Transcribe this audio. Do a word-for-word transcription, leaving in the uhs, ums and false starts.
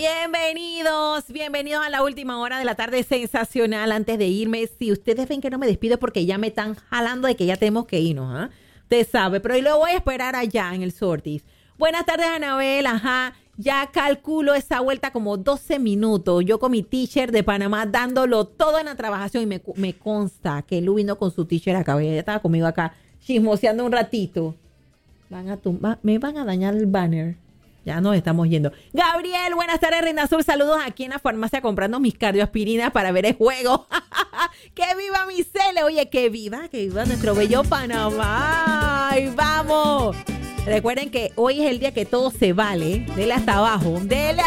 Bienvenidos, bienvenidos a la última hora de la tarde sensacional. Antes de irme, si ustedes ven que no me despido porque ya me están jalando de que ya tenemos que irnos, ¿ah? ¿eh? Usted sabe, pero lo voy a esperar allá en el Sortis. Buenas tardes, Anabel, ajá. Ya calculo esa vuelta como doce minutos. Yo con mi teacher de Panamá dándolo todo en la trabajación y me, me consta que Lu vino con su teacher acá. Ella estaba conmigo acá chismoseando un ratito. Van a tumbar, me van a dañar el banner. Ya nos estamos yendo. Gabriel, buenas tardes, Reina Azul. Saludos aquí en la farmacia comprando mis cardioaspirinas para ver el juego. ¡Que viva mi Cele! Oye, que viva, que viva nuestro bello Panamá. ¡Ay, vamos! Recuerden que hoy es el día que todo se vale. Dele hasta abajo. Dele